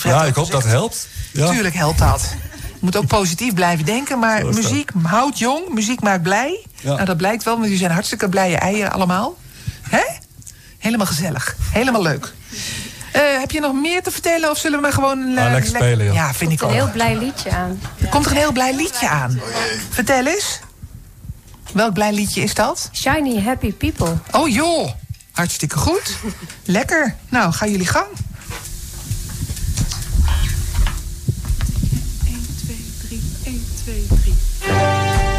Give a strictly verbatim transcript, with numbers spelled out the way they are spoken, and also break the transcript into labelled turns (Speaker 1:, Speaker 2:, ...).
Speaker 1: Fred
Speaker 2: Ja,
Speaker 1: al
Speaker 2: ik hoop
Speaker 1: gezegd.
Speaker 2: dat helpt. Ja.
Speaker 1: Tuurlijk helpt dat. Je moet ook positief blijven denken. Maar
Speaker 2: Zo is dat.
Speaker 1: muziek houdt jong, muziek maakt blij.
Speaker 2: Ja.
Speaker 1: Nou, dat blijkt wel, want jullie zijn hartstikke blije eieren allemaal. Hè? Helemaal gezellig. Helemaal leuk. Eh, heb je nog meer te vertellen of zullen we maar gewoon... eh,
Speaker 2: Ah, lekker spelen, joh.
Speaker 1: Ja, vind ik
Speaker 3: Een
Speaker 1: ook.
Speaker 3: heel blij liedje aan.
Speaker 1: Er komt er een heel blij liedje aan. Vertel eens. Welk blij liedje is dat?
Speaker 3: Shiny Happy People.
Speaker 1: Oh joh, hartstikke goed. Lekker. Nou, gaan jullie gang.